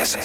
Ez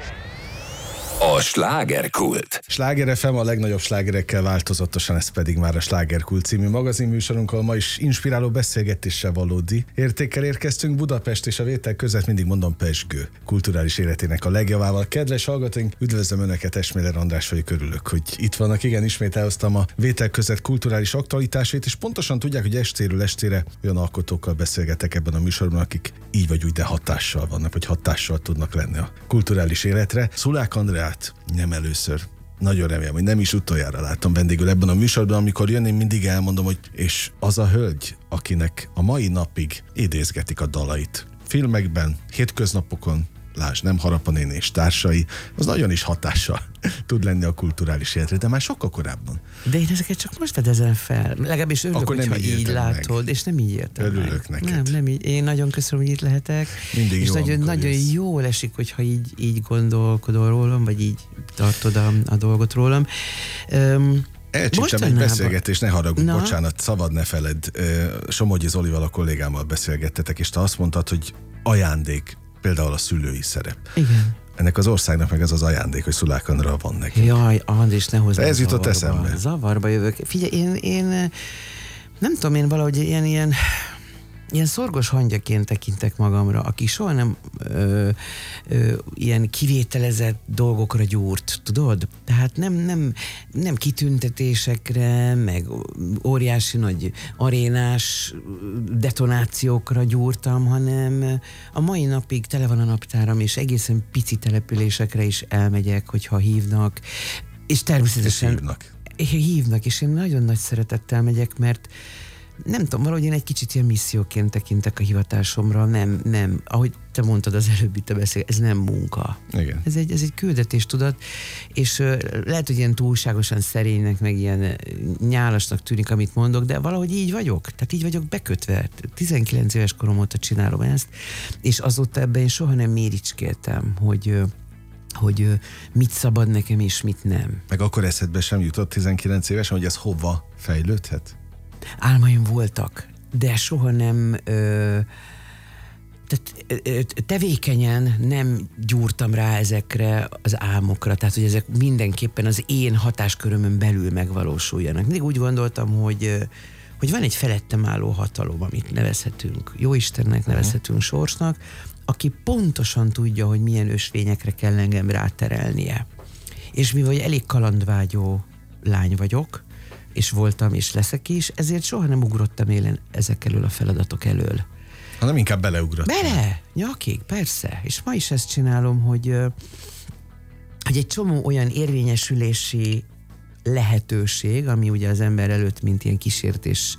a slágerkult. Sláger FM a legnagyobb slágerekkel változatosan, ez pedig már a Slágerkult című magazinműsorunkkal ma is inspiráló beszélgetéssel valódi értékkel érkeztünk. Budapest és a vétel között mindig mondom pezsgő kulturális életének a legjavával. Kedves hallgatóink, üdvözlöm Önöket, Esméler András vagyok, örülök, hogy itt vannak. Igen, ismét elhoztam a vétel között kulturális aktualitásait, és pontosan tudják, hogy estéről estére olyan alkotókkal beszélgetek ebben a műsorban, akik így vagy úgy, de hatással vannak, vagy hatással tudnak lenni a kulturális életre. Szulák Andrát nem először, nagyon remélem, hogy nem is utoljára látom vendégül ebben a műsorban, amikor jön, én mindig elmondom, hogy és az a hölgy, akinek a mai napig idézgetik a dalait. Filmekben, hétköznapokon, lásd, Nem Harap a néni és társai, az nagyon is hatással tud lenni a kulturális életre, de már sokkal korábban. De én ezeket csak most fedezem fel. Legalábbis örülök, hogyha így látod, meg. És nem így értem örülök meg. Neked. Nem így. Én nagyon köszönöm, hogy itt lehetek. Mindig és jó, nagyon jól esik, hogyha így gondolkodol rólam, vagy így tartod a dolgot rólam. Elcsíptem egy beszélgetést, ne haragudj, bocsánat, szabad ne feledd. Somogyi Zolival, a kollégámmal beszélgettetek, és te azt mondtad, hogy ajándék, például a szülői szerep. Igen. Ennek az országnak meg az az ajándék, hogy Szulák Andra van neki. Jaj, Andris, ne hozzá. Ez jutott eszembe. Zavarba jövök. Figyelj, én nem tudom, én valahogy ilyen szorgos hangyaként tekintek magamra, aki soha nem ilyen kivételezett dolgokra gyúrt, tudod? Tehát nem kitüntetésekre, meg óriási nagy arénás detonációkra gyúrtam, hanem a mai napig tele van a naptáram, és egészen pici településekre is elmegyek, hogyha hívnak. És természetesen hívnak, és én nagyon nagy szeretettel megyek, mert nem tudom, valahogy én egy kicsit ilyen misszióként tekintek a hivatásomra, nem, ahogy te mondtad az előbb itt a ez nem munka. Igen. Ez egy küldetés, tudod, és lehet, hogy ilyen túlságosan szerénynek, meg ilyen nyálasnak tűnik, amit mondok, de valahogy így vagyok, tehát így vagyok bekötve. 19 éves korom óta csinálom ezt, és azóta ebben én soha nem méricskéltem, hogy mit szabad nekem, és mit nem. Meg akkor eszedbe sem jutott 19 évesen, hogy ez hova fejlődhet? Álmaim voltak, de soha nem tevékenyen nem gyúrtam rá ezekre az álmokra, tehát hogy ezek mindenképpen az én hatáskörömön belül megvalósuljanak. Mindig úgy gondoltam, hogy van egy felettem álló hatalom, amit nevezhetünk Jóistennek, nevezhetünk sorsnak, aki pontosan tudja, hogy milyen ösvényekre kell engem ráterelnie. És mivel elég kalandvágyó lány vagyok, és voltam, és leszek is, ezért soha nem ugrottam élen ezek elől a feladatok elől. Hanem inkább beleugrottam. Nyakig, persze. És ma is ezt csinálom, hogy egy csomó olyan érvényesülési lehetőség, ami ugye az ember előtt, mint ilyen kísértés